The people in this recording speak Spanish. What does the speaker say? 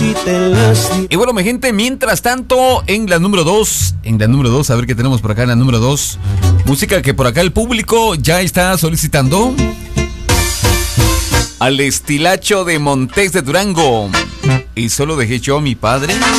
Y bueno, mi gente, mientras tanto, en la número 2, a ver qué tenemos por acá en la número 2. Música que por acá el público ya está solicitando. Al estilacho de Montes de Durango. Y solo dejé yo a mi padre.